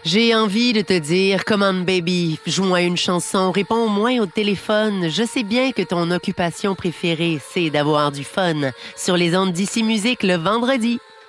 J'ai envie de te dire, come on baby, joue-moi une chanson, réponds au moins au téléphone. Je sais bien que ton occupation préférée, c'est d'avoir du fun. Sur les ondes d'ici musique le vendredi.